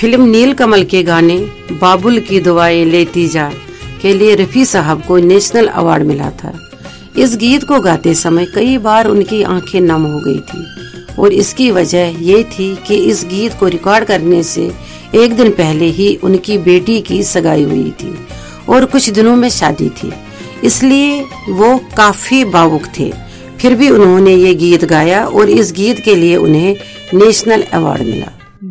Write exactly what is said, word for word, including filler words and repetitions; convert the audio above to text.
Film नीलकमल के गाने बाबुल की दुआएं लेती जा के लिए रफी साहब को नेशनल अवार्ड मिला था। इस गीत को गाते समय कई बार उनकी आंखें नम हो गई थी और इसकी वजह ये थी कि इस गीत को रिकॉर्ड करने से एक दिन पहले ही उनकी बेटी की सगाई हुई थी और कुछ दिनों में शादी थी, इसलिए वो काफी भावुक थे। फिर भी उन्होंने ये गीत गाया और इस गीत के लिए उन्हें नेशनल अवार्ड मिला।